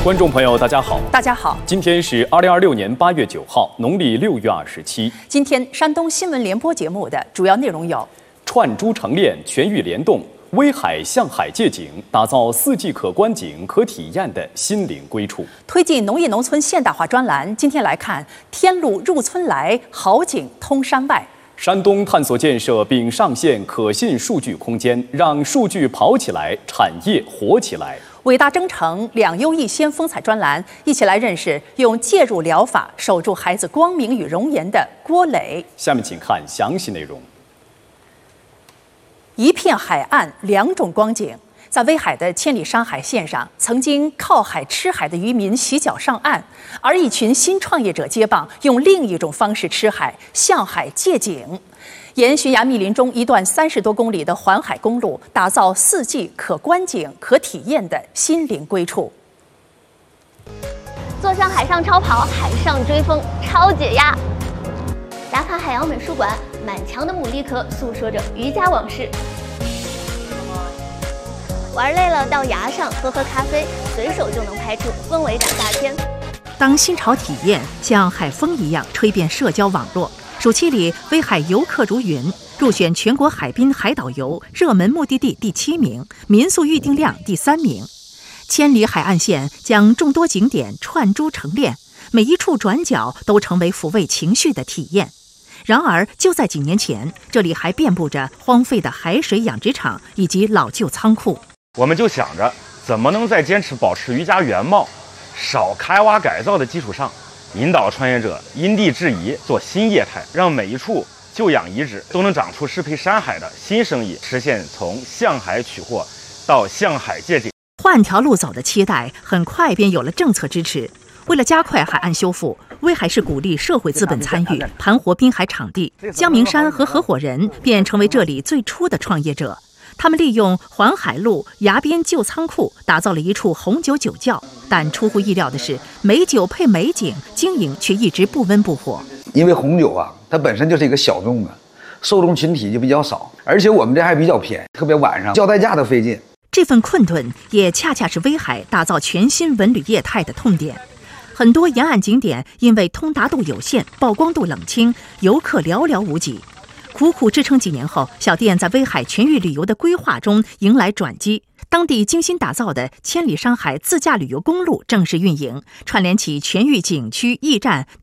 观众朋友，大家好。 大家好， 今天是2026年8月9号，农历6月27。 今天山东新闻联播节目的主要内容有： 串珠成链，全域联动，威海向海借景，打造4季可观景、可体验的心灵归处； 推进农业农村现代化专栏。今天来看天路入村来，好景通山外。 山东探索建设并上线可信数据空间，让数据跑起来，产业活起来。 伟大征程两优一先风采专栏，一起来认识用介入疗法守住孩子光明与容颜的郭磊。 下面请看详细内容。 一片海岸，两种光景。在威海的千里山海线上，曾经靠海吃海的渔民洗脚上岸，而一群新创业者接棒，用另一种方式吃海，向海借景。沿悬崖密林中一段30多公里的环海公路，打造4季可观景、可体验的心灵归处。 坐上海上超跑，海上追风，超解压。打卡海洋美术馆，满墙的牡蛎壳诉说着渔家往事。玩累了，到崖上喝喝咖啡，随手就能拍出氛围感大片。 当新潮体验像海风一样吹遍社交网络。暑期里，威海游客如云，入选全国海滨海岛游热门目的地第7名，民宿预订量第3名。千里海岸线将众多景点串珠成链，每一处转角都成为抚慰情绪的体验。然而，就在几年前，这里还遍布着荒废的海水养殖场以及老旧仓库。 我们就想着，怎么能在坚持保持渔家原貌、少开挖改造的基础上，引导创业者因地制宜做新业态，让每一处旧养遗址都能长出适配山海的新生意，实现从向海取货到向海借景。 换条路走的期待，很快便有了政策支持。为了加快海岸修复，威海市鼓励社会资本参与，盘活滨海场地。江明山和合伙人便成为这里最初的创业者。他们利用环海路崖边旧仓库打造了一处红酒酒窖，但出乎意料的是，美酒配美景，经营却一直不温不火。 因为红酒啊，它本身就是一个小众的，受众群体就比较少，而且我们这还比较便宜，特别晚上交代价都费劲。 这份困顿也恰恰是威海打造全新文旅业态的痛点。很多沿岸景点因为通达度有限、曝光度冷清，游客寥寥无几。苦苦支撑几年后，小店在威海全域旅游的规划中迎来转机。当地精心打造的千里山海自驾旅游公路正式运营，串联起全域景区、驿站、